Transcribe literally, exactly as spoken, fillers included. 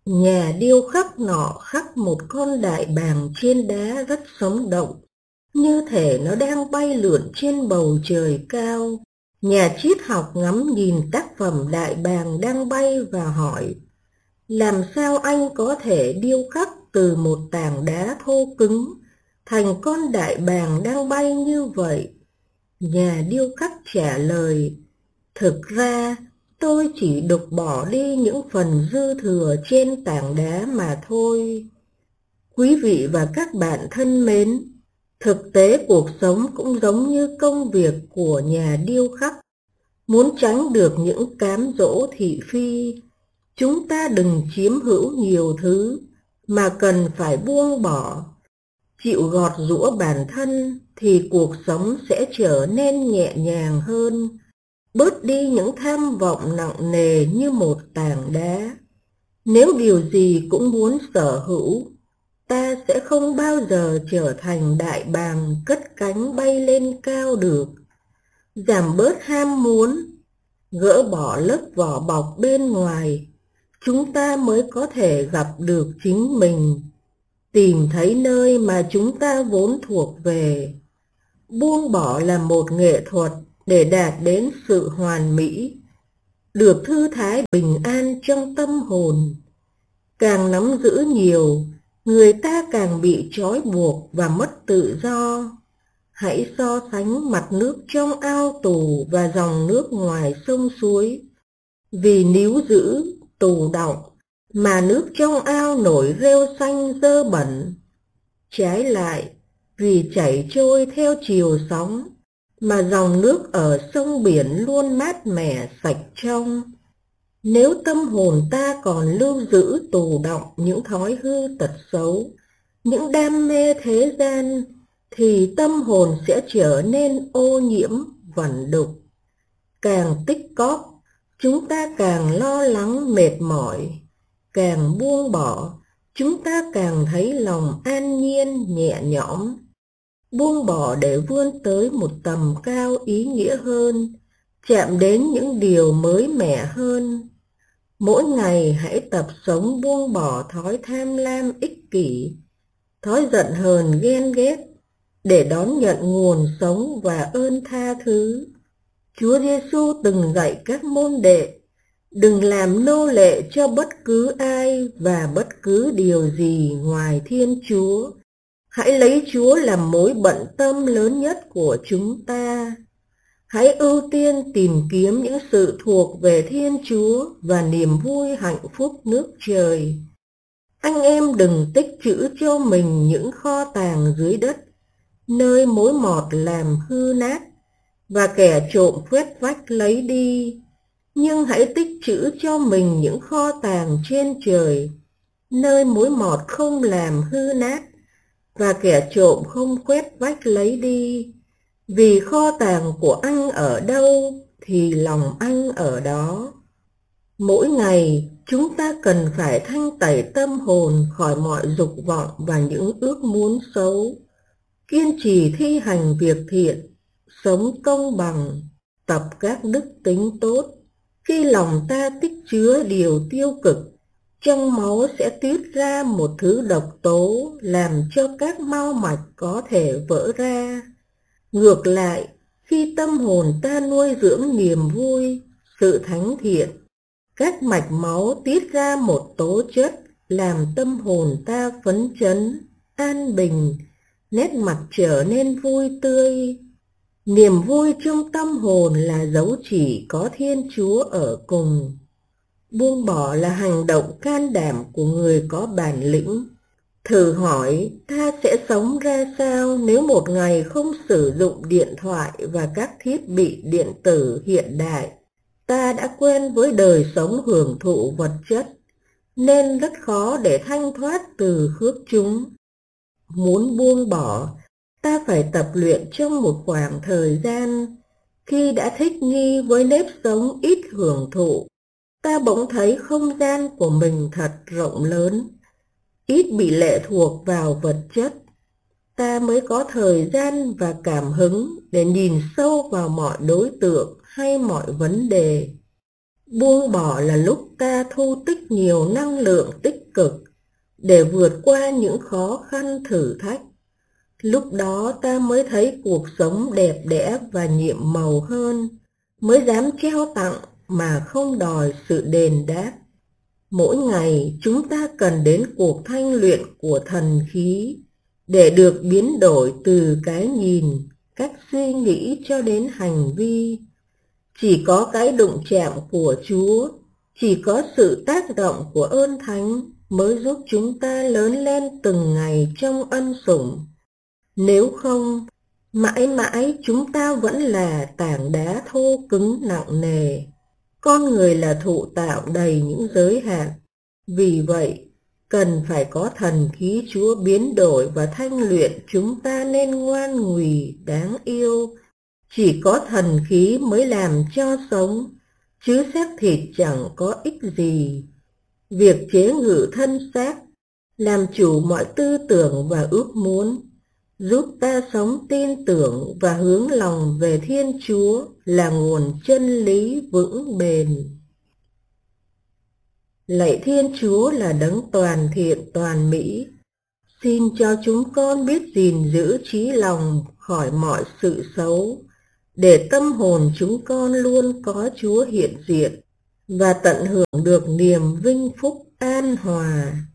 Nhà điêu khắc nọ khắc một con đại bàng trên đá rất sống động, như thể nó đang bay lượn trên bầu trời cao. Nhà triết học ngắm nhìn tác phẩm đại bàng đang bay và hỏi, làm sao anh có thể điêu khắc từ một tảng đá thô cứng thành con đại bàng đang bay như vậy? Nhà điêu khắc trả lời, thực ra tôi chỉ đục bỏ đi những phần dư thừa trên tảng đá mà thôi. Quý vị và các bạn thân mến, thực tế cuộc sống cũng giống như công việc của nhà điêu khắc. Muốn tránh được những cám dỗ thị phi, chúng ta đừng chiếm hữu nhiều thứ mà cần phải buông bỏ. Chịu gọt giũa bản thân thì cuộc sống sẽ trở nên nhẹ nhàng hơn, bớt đi những tham vọng nặng nề như một tảng đá. Nếu điều gì cũng muốn sở hữu, ta sẽ không bao giờ trở thành đại bàng cất cánh bay lên cao được. Giảm bớt ham muốn, gỡ bỏ lớp vỏ bọc bên ngoài, chúng ta mới có thể gặp được chính mình, tìm thấy nơi mà chúng ta vốn thuộc về. Buông bỏ là một nghệ thuật để đạt đến sự hoàn mỹ, được thư thái bình an trong tâm hồn. Càng nắm giữ nhiều, người ta càng bị trói buộc và mất tự do. Hãy so sánh mặt nước trong ao tù và dòng nước ngoài sông suối. Vì níu giữ, tù đọng, mà nước trong ao nổi rêu xanh dơ bẩn. Trái lại, vì chảy trôi theo chiều sóng, mà dòng nước ở sông biển luôn mát mẻ sạch trong. Nếu tâm hồn ta còn lưu giữ tù đọng những thói hư tật xấu, những đam mê thế gian, thì tâm hồn sẽ trở nên ô nhiễm, vẩn đục. Càng tích cóp, chúng ta càng lo lắng mệt mỏi. Càng buông bỏ, chúng ta càng thấy lòng an nhiên, nhẹ nhõm. Buông bỏ để vươn tới một tầm cao ý nghĩa hơn, chạm đến những điều mới mẻ hơn. Mỗi ngày hãy tập sống buông bỏ thói tham lam ích kỷ, thói giận hờn ghen ghét, để đón nhận nguồn sống và ơn tha thứ. Chúa Giêsu từng dạy các môn đệ, đừng làm nô lệ cho bất cứ ai và bất cứ điều gì ngoài Thiên Chúa. Hãy lấy Chúa làm mối bận tâm lớn nhất của chúng ta. Hãy ưu tiên tìm kiếm những sự thuộc về Thiên Chúa và niềm vui hạnh phúc nước trời. Anh em đừng tích trữ cho mình những kho tàng dưới đất, nơi mối mọt làm hư nát và kẻ trộm quét vách lấy đi. Nhưng hãy tích trữ cho mình những kho tàng trên trời, nơi mối mọt không làm hư nát và kẻ trộm không quét vách lấy đi. Vì kho tàng của anh ở đâu thì lòng anh ở đó. Mỗi ngày chúng ta cần phải thanh tẩy tâm hồn khỏi mọi dục vọng và những ước muốn xấu, kiên trì thi hành việc thiện, sống công bằng, tập các đức tính tốt. Khi lòng ta tích chứa điều tiêu cực, trong máu sẽ tiết ra một thứ độc tố làm cho các mao mạch có thể vỡ ra. Ngược lại, khi tâm hồn ta nuôi dưỡng niềm vui, sự thánh thiện, các mạch máu tiết ra một tố chất làm tâm hồn ta phấn chấn, an bình, nét mặt trở nên vui tươi. Niềm vui trong tâm hồn là dấu chỉ có Thiên Chúa ở cùng. Buông bỏ là hành động can đảm của người có bản lĩnh. Thử hỏi ta sẽ sống ra sao nếu một ngày không sử dụng điện thoại và các thiết bị điện tử hiện đại. Ta đã quen với đời sống hưởng thụ vật chất, nên rất khó để thanh thoát từ khước chúng. Muốn buông bỏ, ta phải tập luyện trong một khoảng thời gian. Khi đã thích nghi với nếp sống ít hưởng thụ, ta bỗng thấy không gian của mình thật rộng lớn, ít bị lệ thuộc vào vật chất. Ta mới có thời gian và cảm hứng để nhìn sâu vào mọi đối tượng hay mọi vấn đề. Buông bỏ là lúc ta thu tích nhiều năng lượng tích cực để vượt qua những khó khăn thử thách. Lúc đó ta mới thấy cuộc sống đẹp đẽ và nhiệm màu hơn, mới dám trao tặng mà không đòi sự đền đáp. Mỗi ngày chúng ta cần đến cuộc thanh luyện của thần khí để được biến đổi từ cái nhìn, cách suy nghĩ cho đến hành vi. Chỉ có cái đụng chạm của Chúa, chỉ có sự tác động của ơn thánh mới giúp chúng ta lớn lên từng ngày trong ân sủng. Nếu không, mãi mãi chúng ta vẫn là tảng đá thô cứng nặng nề. Con người là thụ tạo đầy những giới hạn. Vì vậy, cần phải có thần khí Chúa biến đổi và thanh luyện chúng ta nên ngoan ngùi, đáng yêu. Chỉ có thần khí mới làm cho sống, chứ xác thịt chẳng có ích gì. Việc chế ngự thân xác, làm chủ mọi tư tưởng và ước muốn, giúp ta sống tin tưởng và hướng lòng về Thiên Chúa là nguồn chân lý vững bền. Lạy Thiên Chúa là đấng toàn thiện toàn mỹ, xin cho chúng con biết gìn giữ trí lòng khỏi mọi sự xấu, để tâm hồn chúng con luôn có Chúa hiện diện và tận hưởng được niềm vinh phúc an hòa.